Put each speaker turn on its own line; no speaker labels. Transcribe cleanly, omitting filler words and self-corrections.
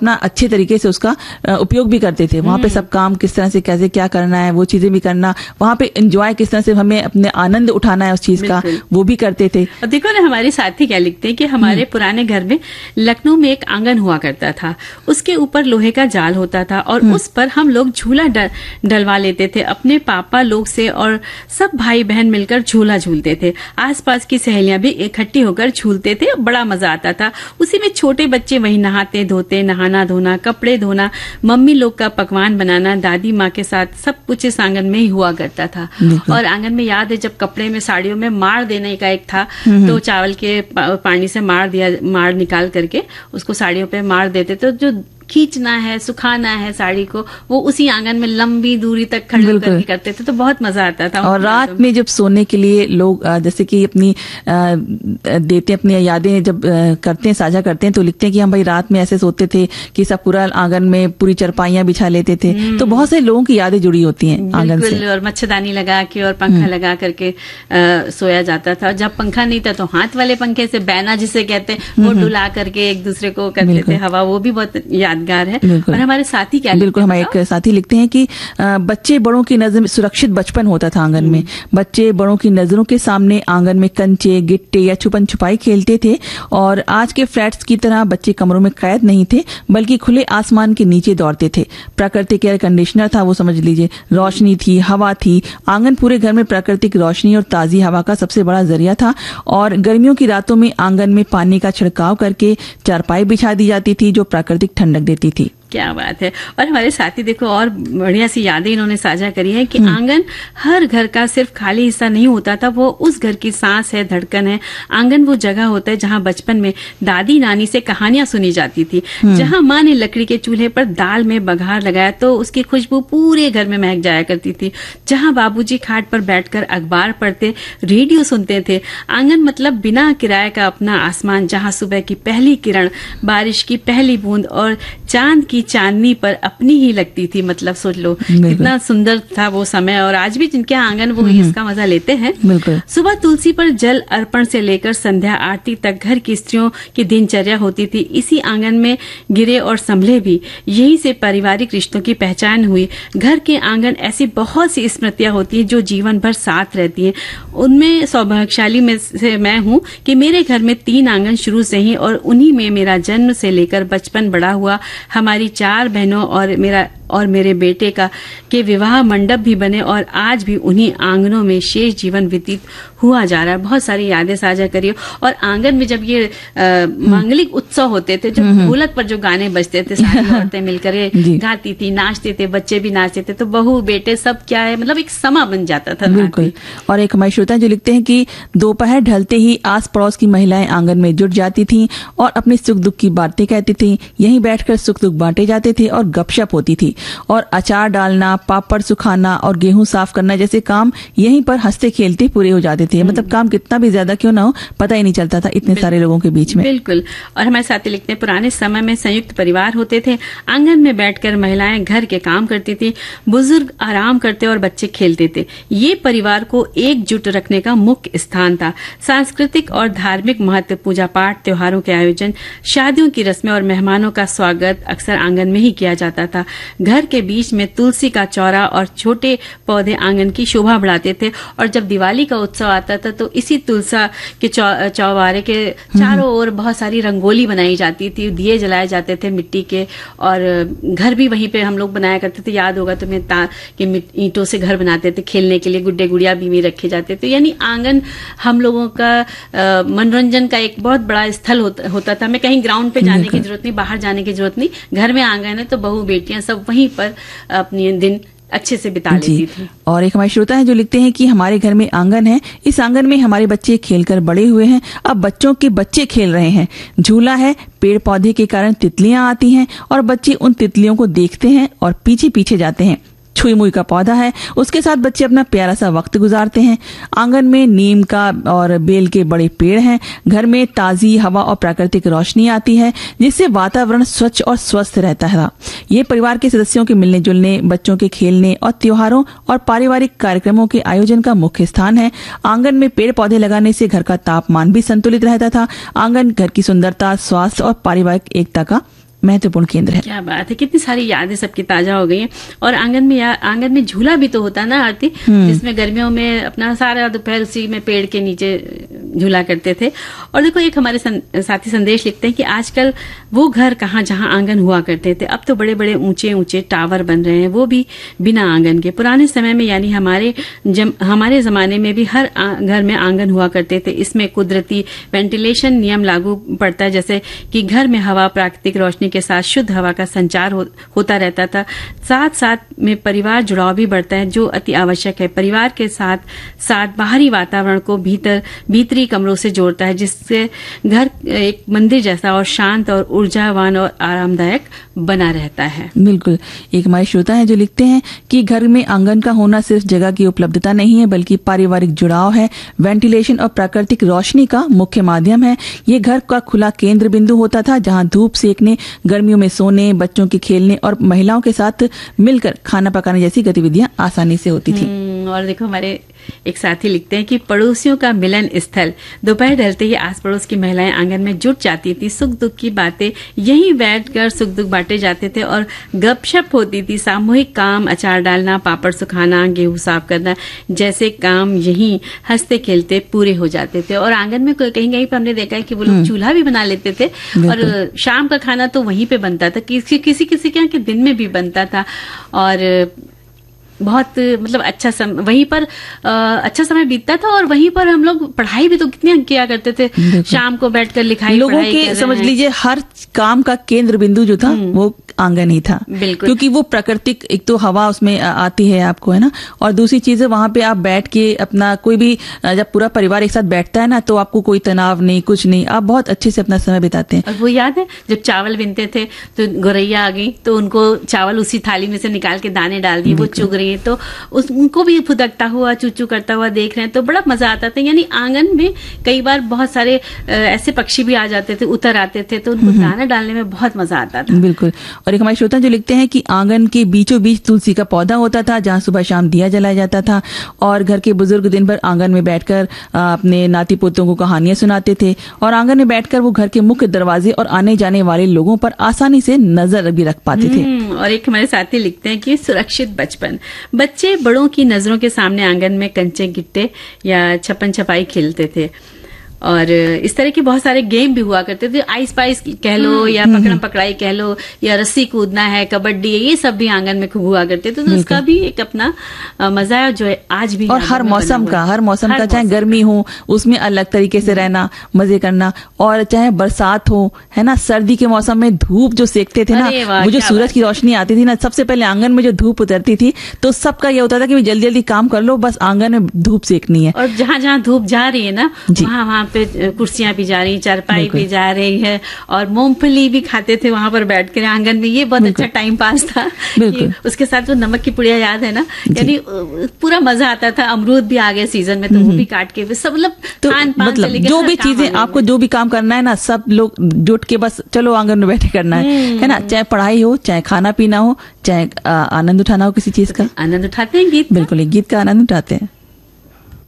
अपना अच्छे तरीके से उसका उपयोग भी करते थे। वहां पे सब काम किस तरह से कैसे क्या करना है वो चीजें भी करना, वहां पे एंजॉय किस तरह से हमें अपने आनंद उठाना है उस चीज का, वो भी करते थे।
और देखो ना हमारे साथी क्या लिखते हैं कि हमारे पुराने घर में लखनऊ में एक आंगन हुआ करता था, उसके ऊपर लोहे का जाल होता था और उस पर हम लोग झूला डलवा लेते थे अपने पापा लोग से, और सब भाई बहन मिलकर झूला झूलते थे। आसपास की सहेलियां भी इकट्ठी होकर झूलते थे, बड़ा मजा आता था। उसी में छोटे बच्चे वहीं नहाते धोते, नहाना धोना, कपड़े धोना, मम्मी लोग का पकवान बनाना, दादी माँ के साथ सब कुछ इस आंगन में ही हुआ करता था। और आंगन में याद है जब कपड़े में साड़ियों में मार देने का एक था, तो चावल के पानी से मार निकाल करके उसको साड़ियों पे मार देते, तो जो खींचना है सुखाना है साड़ी को, वो उसी आंगन में लंबी दूरी तक खड़े होकर करते थे, तो बहुत मजा आता था।
और रात में जब सोने के लिए लोग जैसे कि अपनी देते अपनी यादें जब करते हैं, साझा करते हैं, तो लिखते हैं कि हम भाई रात में ऐसे सोते थे कि सब पूरा आंगन में पूरी चरपाइयां बिछा लेते थे। तो बहुत से लोगों की यादें जुड़ी होती हैं आंगन से।
और मच्छरदानी लगा के और पंखा लगा करके सोया जाता था। जब पंखा नहीं था तो हाथ वाले पंखे से, बैना जिसे कहते हैं, वो डुला करके एक दूसरे को करते थे हवा, वो भी बहुत यादगार है। और हमारे साथी क्या
बिल्कुल हमारे एक साथी लिखते हैं कि बच्चे बड़ों की नजर में सुरक्षित बचपन होता था आंगन में। बच्चे बड़ों की नजरों के सामने आंगन में कंचे गिट्टे या छुपन छुपाई खेलते थे, और आज के फ्लैट्स की तरह बच्चे कमरों में कैद नहीं थे, बल्कि खुले आसमान के नीचे दौड़ते थे। प्राकृतिक एयर कंडीशनर था वो, समझ लीजिए, रोशनी थी, हवा थी। आंगन पूरे घर में प्राकृतिक रोशनी और ताजी हवा का सबसे बड़ा जरिया था। और गर्मियों की रातों में आंगन में पानी का छिड़काव करके चारपाई बिछा दी जाती थी जो प्राकृतिक ठंडक देती थी।
क्या बात है। और हमारे साथी देखो और बढ़िया सी यादें इन्होंने साझा करी है कि आंगन हर घर का सिर्फ खाली हिस्सा नहीं होता था, वो उस घर की सांस है, धड़कन है। आंगन वो जगह होता है जहां बचपन में दादी नानी से कहानियां सुनी जाती थी, जहां माँ ने लकड़ी के चूल्हे पर दाल में बघार लगाया तो उसकी खुशबू पूरे घर में महक जाया करती थी, जहां बाबूजी खाट पर बैठकर अखबार पढ़ते, रेडियो सुनते थे। आंगन मतलब बिना किराए का अपना आसमान, जहां सुबह की पहली किरण, बारिश की पहली बूंद और चांद की चांदनी पर अपनी ही लगती थी। मतलब सोच लो कितना सुंदर था वो समय। और आज भी जिनके आंगन वो इसका मजा लेते हैं। सुबह तुलसी पर जल अर्पण से लेकर संध्या आरती तक घर की स्त्रियों की दिनचर्या होती थी। इसी आंगन में गिरे और संभले भी, यही से पारिवारिक रिश्तों की पहचान हुई। घर के आंगन ऐसी बहुत सी स्मृतियां होती है जो जीवन भर साथ रहती है। उनमें सौभाग्यशाली में से मैं हूँ कि मेरे घर में 3 आंगन शुरू से ही, और उन्हीं में मेरा जन्म से लेकर बचपन बड़ा हुआ। हमारी 4 बहनों और मेरे बेटे के विवाह मंडप भी बने, और आज भी उन्हीं आंगनों में शेष जीवन व्यतीत हुआ जा रहा है। बहुत सारी यादें साझा करिए। और आंगन में जब ये मांगलिक उत्सव होते थे, जब ढोलक पर जो गाने बजते थे, सारी औरतें मिलकर गाती थी, नाचते थे, बच्चे भी नाचते थे, तो बहू बेटे सब क्या है, मतलब एक समा बन जाता था।
बिल्कुल। और एक हमारे श्रोता जो लिखते हैं कि दोपहर ढलते ही आस पड़ोस की महिलाएं आंगन में जुट जाती थीं और अपनी सुख दुख की बातें कहती थीं। यहीं बैठकर सुख दुख बांटे जाते थे और गपशप होती थी, और अचार डालना, पापड़ सुखाना और गेहूं साफ करना जैसे काम यहीं पर हंसते खेलते पूरे हो जाते थे। मतलब काम कितना भी ज्यादा क्यों ना हो, पता ही नहीं चलता था इतने सारे लोगों के बीच में।
बिल्कुल। और हमारे साथी लिखते हैं पुराने समय में संयुक्त परिवार होते थे। आंगन में बैठकर महिलाएं घर के काम करती थी, बुजुर्ग आराम करते और बच्चे खेलते थे। ये परिवार को एकजुट रखने का मुख्य स्थान था। सांस्कृतिक और धार्मिक महत्व, पूजा पाठ, त्योहारों के आयोजन, शादियों की रस्में और मेहमानों का स्वागत अक्सर आंगन में ही किया जाता था। घर के बीच में तुलसी का चौरा और छोटे पौधे आंगन की शोभा बढ़ाते थे। और जब दिवाली का उत्सव आता था तो इसी तुलसा के चौबारे के चारों ओर बहुत सारी रंगोली बनाई जाती थी, दिए जलाए जाते थे मिट्टी के, और घर भी वहीं पे हम लोग बनाया करते थे। याद होगा तुम्हें कि ईंटों से घर बनाते थे, खेलने के लिए गुड्डे गुड़िया भी में रखे जाते थे। यानी आंगन हम लोगों का मनोरंजन का एक बहुत बड़ा स्थल होता था। हमें कहीं ग्राउंड पे जाने की जरूरत नहीं, बाहर जाने की जरूरत नहीं, घर में आंगन है तो बहू बेटियां सब वहीं पर अपने दिन अच्छे से बिता लेती थी।
और एक हमारे श्रोता है जो लिखते हैं कि हमारे घर में आंगन है, इस आंगन में हमारे बच्चे खेलकर बड़े हुए हैं, अब बच्चों के बच्चे खेल रहे हैं। झूला है, पेड़ पौधे के कारण तितलियां आती हैं और बच्चे उन तितलियों को देखते हैं और पीछे पीछे जाते हैं। छुई मुई का पौधा है, उसके साथ बच्चे अपना प्यारा सा वक्त गुजारते हैं। आंगन में नीम का और बेल के बड़े पेड़ हैं। घर में ताजी हवा और प्राकृतिक रोशनी आती है, जिससे वातावरण स्वच्छ और स्वस्थ रहता है। ये परिवार के सदस्यों के मिलने जुलने, बच्चों के खेलने और त्योहारों और पारिवारिक कार्यक्रमों के आयोजन का मुख्य स्थान है। आंगन में पेड़ पौधे लगाने से घर का तापमान भी संतुलित रहता था। आंगन घर की सुंदरता, स्वास्थ्य और पारिवारिक एकता का महत्वपूर्ण केंद्र है।
क्या बात है, कितनी सारी यादें सबकी ताजा हो गई हैं। और आंगन में झूला भी तो होता ना आरती, जिसमें गर्मियों में अपना सारा दोपहर उसी में पेड़ के नीचे झूला करते थे। और देखो, एक हमारे साथी संदेश लिखते हैं कि आजकल वो घर कहाँ जहाँ आंगन हुआ करते थे, अब तो बड़े बड़े ऊंचे ऊंचे टावर बन रहे हैं, वो भी बिना आंगन के। पुराने समय में यानी हमारे जमाने में भी हर घर में आंगन हुआ करते थे। इसमें कुदरती वेंटिलेशन नियम लागू पड़ता है, जैसे कि घर में हवा, प्राकृतिक रोशनी के साथ शुद्ध हवा का संचार होता रहता था। साथ साथ में परिवार जुड़ाव भी बढ़ता है, जो अति आवश्यक है। परिवार के साथ साथ बाहरी वातावरण को भीतरी कमरों से जोड़ता है, जिससे घर एक मंदिर जैसा और शांत और ऊर्जावान और आरामदायक बना रहता है।
बिल्कुल। एक हमारे श्रोता है जो लिखते हैं कि घर में आंगन का होना सिर्फ जगह की उपलब्धता नहीं है, बल्कि पारिवारिक जुड़ाव है, वेंटिलेशन और प्राकृतिक रोशनी का मुख्य माध्यम है। ये घर का खुला केंद्र बिंदु होता था, जहां धूप सेकने, गर्मियों में सोने, बच्चों के खेलने और महिलाओं के साथ मिलकर खाना पकाने जैसी गतिविधियां आसानी से होती थी।
और देखो, हमारे एक साथी लिखते हैं कि पड़ोसियों का मिलन स्थल। दोपहर ढलते ही आस पड़ोस की महिलाएं आंगन में जुट जाती थी। सुख दुख की बातें यहीं बैठकर सुख दुख बांटे जाते थे और गपशप होती थी। सामूहिक काम, अचार डालना, पापड़ सुखाना, गेहूं साफ करना जैसे काम यहीं हंसते खेलते पूरे हो जाते थे। और आंगन में कहीं कहीं पर हमने देखा है कि वो लोग चूल्हा भी बना लेते थे और शाम का खाना तो वहीं पे बनता था, किसी के यहाँ के दिन में भी बनता था। और बहुत मतलब वहीं पर अच्छा समय बीतता था। और वहीं पर हम लोग पढ़ाई भी तो कितनी किया करते थे, शाम को बैठकर लिखाई
लोगों के समझ लीजिए हर काम का केंद्र बिंदु जो था वो आंगन ही था।
बिल्कुल।
क्योंकि वो प्राकृतिक, एक तो हवा उसमें आती है आपको, है ना, और दूसरी चीज है वहां पे आप बैठ के अपना कोई भी, जब पूरा परिवार एक साथ बैठता है ना, तो आपको कोई तनाव नहीं, कुछ नहीं, आप बहुत अच्छे से अपना समय बिताते हैं।
और वो याद है जब चावल बिनते थे तो गौरैया आ गई तो उनको चावल उसी थाली में से निकाल के दाने डाल दिए, वो चुग रही है तो उनको भी फुदकता हुआ, चूचू करता हुआ देख रहे हैं तो बड़ा मजा आता था। यानी आंगन में कई बार बहुत सारे ऐसे पक्षी भी आ जाते थे, उतर आते थे, तो उनको दाना डालने में बहुत मजा आता था।
बिल्कुल। और एक हमारे श्रोता जो लिखते हैं कि आंगन के बीचों बीच तुलसी का पौधा होता था, जहां सुबह शाम दिया जलाया जाता था और घर के बुजुर्ग दिन भर आंगन में बैठकर अपने नाती पोतों को कहानियां सुनाते थे। और आंगन में बैठकर वो घर के मुख्य दरवाजे और आने जाने वाले लोगों पर आसानी से नजर भी रख पाते थे।
और एक हमारे साथी लिखते हैं कि सुरक्षित बचपन। बच्चे बड़ों की नजरों के सामने आंगन में कंचे गिट्टे या छप्पन छपाई खेलते थे। और इस तरह के बहुत सारे गेम भी हुआ करते थे, आइस पाइस कह लो या पकड़म पकड़ाई कह लो या रस्सी कूदना है, कबड्डी है, ये सब भी आंगन में खूब हुआ करते थे। तो उसका भी एक अपना मजा है जो है आज भी।
और हर मौसम का चाहे गर्मी हो उसमें अलग तरीके से रहना, मजे करना, और चाहे बरसात हो, है ना, सर्दी के मौसम में धूप जो सेकते थे ना, वो जो सूरज की रोशनी आती थी ना, सबसे पहले आंगन में जो धूप उतरती थी तो सबका ये होता था कि जल्दी जल्दी काम कर लो, बस आंगन में धूप सेकनी है।
और जहां जहां धूप जा रही है ना, वहां पे कुर्सियां भी जा रही, चारपाई भी जा रही है, और मूंगफली भी खाते थे वहां पर बैठ कर आंगन में। ये बहुत अच्छा टाइम पास था। उसके साथ जो नमक की पुड़िया याद है ना, यानी पूरा मजा आता था। अमरूद भी आ गए सीजन में तो वो भी काट के सब
मतलब जो भी चीजें आपको जो भी काम करना है ना, सब लोग जुट के बस चलो आंगन में बैठे करना है ना, चाहे पढ़ाई हो, चाहे खाना पीना हो, चाहे आनंद उठाना हो किसी चीज का।
आनंद उठाते हैं गीत।
बिल्कुल, गीत का आनंद उठाते हैं।